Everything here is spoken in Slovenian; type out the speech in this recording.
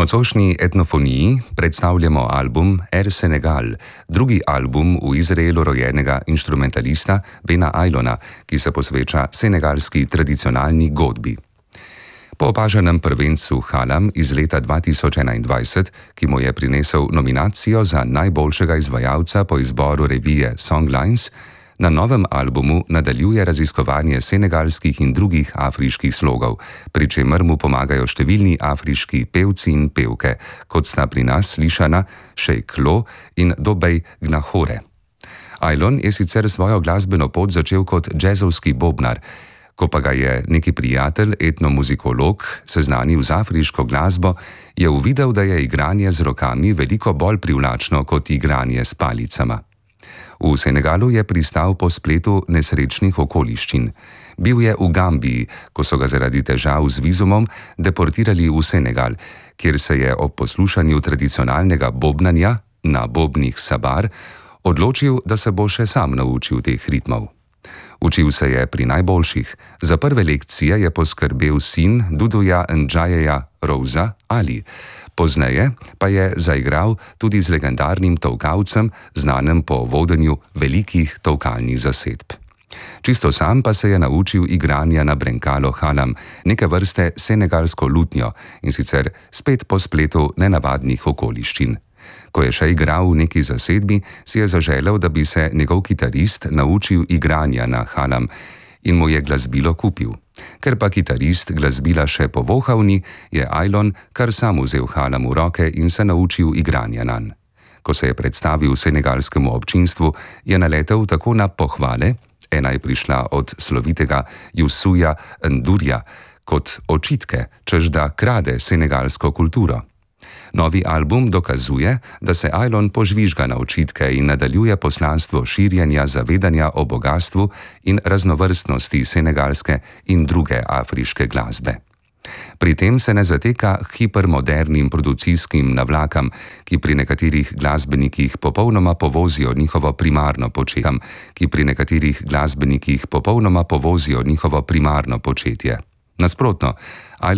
nocojšnji etnofoniji predstavljamo album Air Senegal, drugi album v Izraelu rojenega inštrumentalista Bena Ailona, ki se posveča senegalski tradicionalni godbi. Po opaženem prvencu Halam iz leta 2021, ki mu je prinesel nominacijo za najboljšega izvajalca po izboru revije Songlines, na novem albumu nadaljuje raziskovanje senegalskih in drugih afriških slogov, pri čemer mu pomagajo številni afriški pevci in pevke, kot sta pri nas slišana Sheikh Lo in Dobej Gnahore. Ailon je sicer svojo glasbeno pot začel kot džezovski bobnar, ko pa ga je neki prijatelj, etnomuzikolog, seznanil z afriško glasbo, je uvidel, da je igranje z rokami veliko bolj privlačno kot igranje s palicama. V Senegalu je pristal po spletu nesrečnih okoliščin. Bil je v Gambiji, ko so ga zaradi težav z vizumom deportirali v Senegal, kjer se je ob poslušanju tradicionalnega bobnanja na bobnih sabar odločil, da se bo še sam naučil teh ritmov. Učil se je pri najboljših. Za prve lekcije je poskrbel sin Duduja Ndžajeja Rouza Ali. Pozneje pa je zaigral tudi z legendarnim tolkalcem, znanim po vodenju velikih tolkalnih zasedb. Čisto sam pa se je naučil igranja na brenkalo halam, neke vrste senegalsko lutnjo, in sicer spet po spletu nenavadnih okoliščin. Ko je še igral v neki zasedbi, si je zaželel, da bi se njegov kitarist naučil igranja na halam in mu je glasbilo kupil. Ker pa kitarist glasbila še povohal ni, je Ailon kar sam vzel halam v roke in se naučil igranja nanj. Ko se je predstavil senegalskemu občinstvu, je naletel tako na pohvale, ena je prišla od slovitega Youssouya N'Dourja, kot očitke, češ da krade senegalsko kulturo. Novi album dokazuje, da se Ailon požvižga na očitke in nadaljuje poslanstvo širjenja zavedanja o bogastvu in raznovrstnosti senegalske in druge afriške glasbe. Pri tem se ne zateka hipermodernim produkcijskim navlakam, ki pri nekaterih glasbenikih popolnoma povozijo njihovo primarno početje. Nasprotno,